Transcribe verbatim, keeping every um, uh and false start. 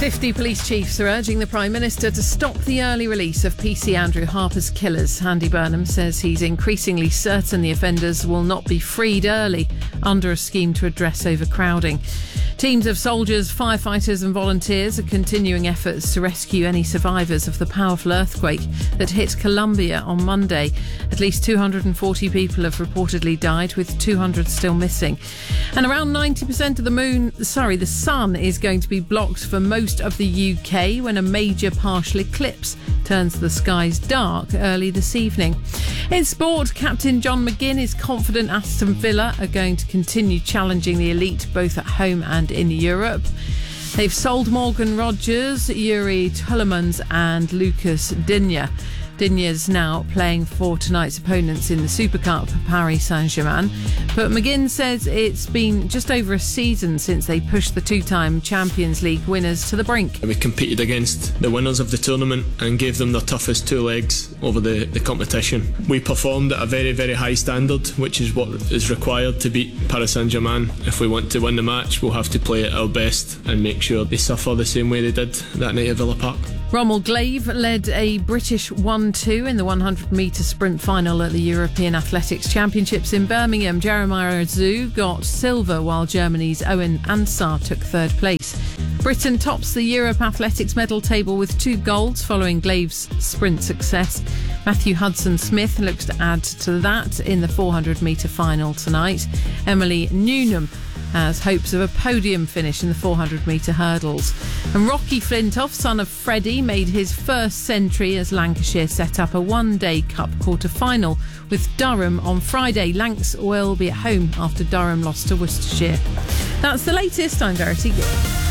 fifty police chiefs are urging the Prime Minister to stop the early release of P C Andrew Harper's killers. Andy Burnham says he's increasingly certain the offenders will not be freed early under a scheme to address overcrowding. Teams of soldiers, firefighters and volunteers are continuing efforts to rescue any survivors of the powerful earthquake that hit Colombia on Monday. At least two hundred forty people have reportedly died, with two hundred still missing. And around ninety percent of the moon, sorry, the sun is going to be blocked for most of the U K when a major partial eclipse turns the skies dark early this evening. In sport, Captain John McGinn is confident Aston Villa are going to continue challenging the elite both at home and in Europe. They've sold Morgan Rogers, Yuri Tielemans and Lucas Digne. Digne's now playing for tonight's opponents in the Super Cup, Paris Saint-Germain. But McGinn says it's been just over a season since they pushed the two-time Champions League winners to the brink. We competed against the winners of the tournament and gave them their toughest two legs over the, the competition. We performed at a very, very high standard, which is what is required to beat Paris Saint-Germain. If we want to win the match, we'll have to play at our best and make sure they suffer the same way they did that night at Villa Park. Rommel Glaive led a British one two in the one hundred metre sprint final at the European Athletics Championships in Birmingham. Jeremiah Azu got silver, while Germany's Owen Ansar took third place. Britain tops the Europe Athletics medal table with two golds following Glaive's sprint success. Matthew Hudson-Smith looks to add to that in the four hundred metre final tonight. Emily Newnham has hopes of a podium finish in the four hundred metre hurdles. And Rocky Flintoff, son of Freddie, made his first century as Lancashire set up a one-day cup quarter-final with Durham on Friday. Lancs will be at home after Durham lost to Worcestershire. That's the latest. I'm Verity Gill.